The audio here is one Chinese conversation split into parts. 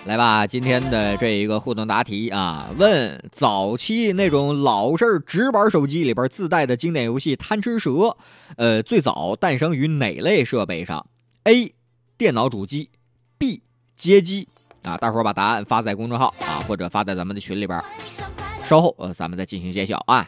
来吧，今天的这一个互动答题啊，问早期那种老式直板手机里边自带的经典游戏《贪吃蛇》，最早诞生于哪类设备上 ？A. 电脑主机 ，B. 街机啊，大伙儿把答案发在公众号啊，或者发在咱们的群里边。稍后咱们再进行揭晓啊。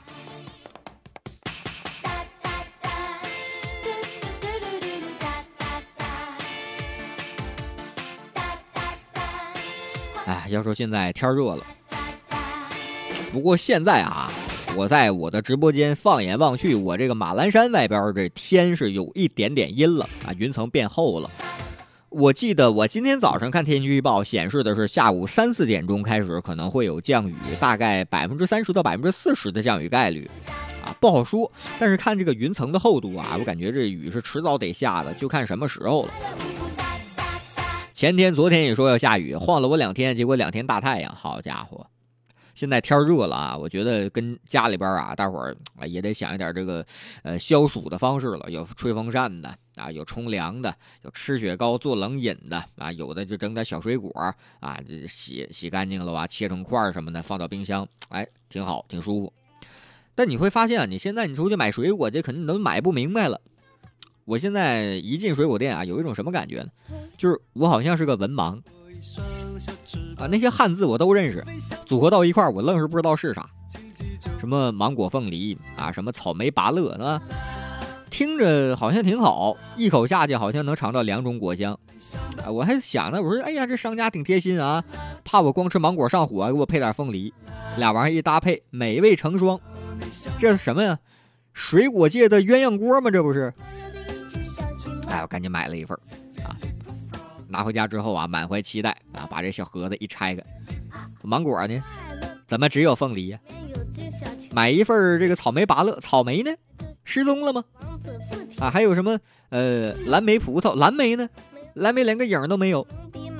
哎，要说现在天热了，不过现在啊，我在我的直播间放眼望去，我这个马栏山外边这天是有一点点阴了啊，云层变厚了。我记得我今天早上看天气预报显示的是下午3、4点钟开始可能会有降雨，大概30%到40%的降雨概率啊，不好说。但是看这个云层的厚度啊，我感觉这雨是迟早得下的，就看什么时候了。前天、昨天也说要下雨，晃了我2天，结果2天大太阳，好家伙！现在天热了啊，我觉得跟家里边啊，大伙儿也得想一点这个消暑的方式了。有吹风扇的啊，有冲凉的，有吃雪糕做冷饮的啊，有的就整点小水果啊，洗干净了啊，切成块什么的，放到冰箱，哎，挺好，挺舒服。但你会发现啊，你现在你出去买水果，这肯定都买不明白了。我现在一进水果店啊，有一种什么感觉呢？就是我好像是个文盲啊，那些汉字我都认识，组合到一块儿，我愣是不知道是啥。什么芒果凤梨啊，什么草莓芭乐啊，听着好像挺好，一口下去好像能尝到2种果香啊。我还想呢，我说哎呀，这商家挺贴心啊，怕我光吃芒果上火，给我配点凤梨，俩玩意儿一搭配，美味成双。这是什么呀？水果界的鸳鸯锅吗？这不是？哎，我赶紧买了一份啊，拿回家之后啊，满怀期待啊，把这小盒子一拆开，芒果呢？怎么只有凤梨呀？买一份这个草莓芭乐，草莓呢？失踪了吗？啊，还有什么蓝莓葡萄，蓝莓呢？蓝莓连个影都没有。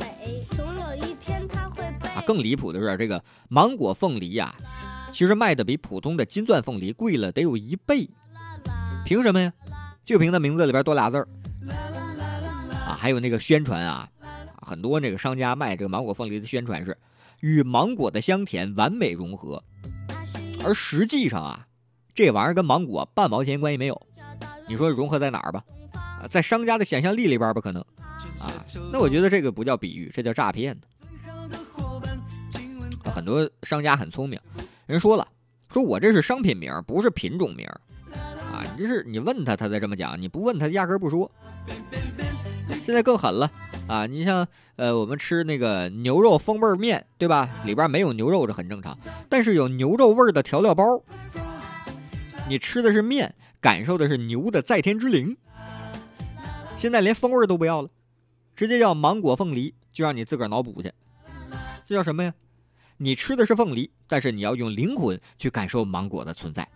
啊，更离谱的是这个芒果凤梨啊，其实卖的比普通的金钻凤梨贵了得有1倍，凭什么呀？就凭它名字里边多俩字儿。啊，还有那个宣传啊，很多那个商家卖这个芒果凤梨的宣传是与芒果的香甜完美融合，而实际上啊，这玩意儿跟芒果半毛钱关系没有。你说融合在哪儿吧？在商家的想象力里边不可能啊。那我觉得这个不叫比喻，这叫诈骗的。很多商家很聪明，人说了，说我这是商品名，不是品种名啊。你这是你问他，他再这么讲；你不问他，压根不说。现在更狠了啊！你像我们吃那个牛肉风味面，对吧？里边没有牛肉，这很正常。但是有牛肉味的调料包，你吃的是面，感受的是牛的在天之灵。现在连风味都不要了，直接叫芒果凤梨，就让你自个儿脑补去。这叫什么呀？你吃的是凤梨，但是你要用灵魂去感受芒果的存在。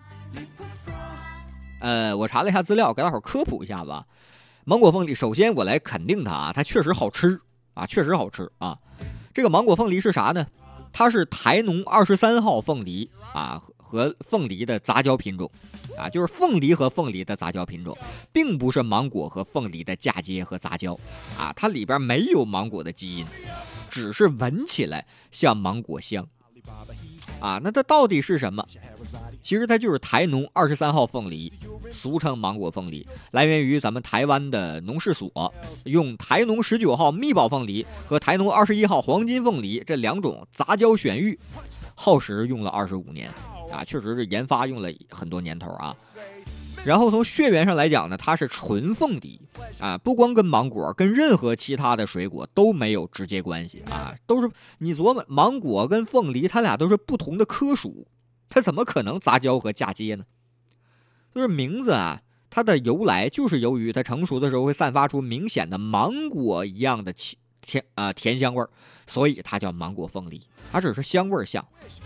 我查了一下资料，给大伙科普一下吧。芒果凤梨，首先我来肯定它啊，它确实好吃啊，确实好吃啊。这个芒果凤梨是啥呢？它是台农23号凤梨啊和凤梨的杂交品种啊，就是凤梨和凤梨的杂交品种，并不是芒果和凤梨的嫁接和杂交啊，它里边没有芒果的基因，只是闻起来像芒果香啊。那它到底是什么？其实它就是台农23号凤梨，俗称芒果凤梨，来源于咱们台湾的农事所，用台农19号蜜宝凤梨和台农21号黄金凤梨这2种杂交选育，耗时用了25年啊，确实是研发用了很多年头啊。然后从血缘上来讲呢，它是纯凤梨啊，不光跟芒果，跟任何其他的水果都没有直接关系啊，都是你琢磨，芒果跟凤梨它俩都是不同的科属，它怎么可能杂交和嫁接呢？就是名字啊，它的由来就是由于它成熟的时候会散发出明显的芒果一样的甜香味儿，所以它叫芒果凤梨，它只是香味像。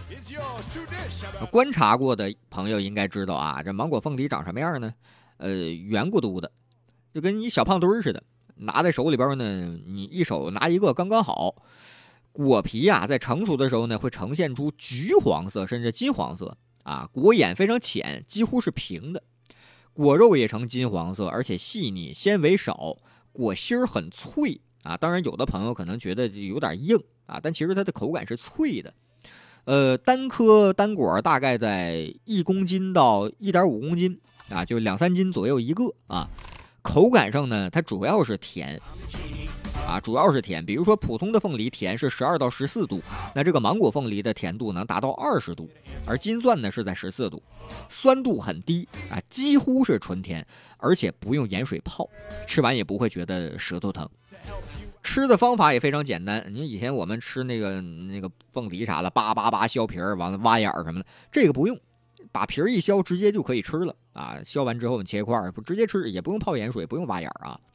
观察过的朋友应该知道啊，这芒果凤梨长什么样呢？圆咕嘟的，就跟一小胖墩似的，拿在手里边呢，你一手拿一个刚刚好。果皮啊，在成熟的时候呢，会呈现出橘黄色甚至金黄色啊，果眼非常浅，几乎是平的，果肉也呈金黄色，而且细腻，纤维少，果心儿很脆啊。当然，有的朋友可能觉得有点硬啊，但其实它的口感是脆的。单颗单果大概在1公斤到1.5公斤啊，就2、3斤左右一个啊。口感上呢，它主要是甜啊，主要是甜。比如说普通的凤梨甜是12到14度，那这个芒果凤梨的甜度能达到20度，而金钻呢是在14度，酸度很低啊，几乎是纯甜，而且不用盐水泡，吃完也不会觉得舌头疼。吃的方法也非常简单，你以前我们吃那个凤梨啥的，叭削皮儿，完了挖眼儿什么的，这个不用，把皮儿一削，直接就可以吃了啊！削完之后你切块儿，直接吃，也不用泡盐水，不用挖眼儿啊。